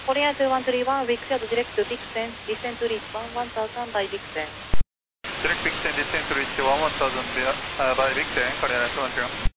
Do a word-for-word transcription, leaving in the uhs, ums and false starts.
Korea two one three one, Wixfield direct to Vixen, descent to reach one one thousand by Vixen. Direct Vixen, descent to reach one one thousand uh, by Vixen, Korea two one three one.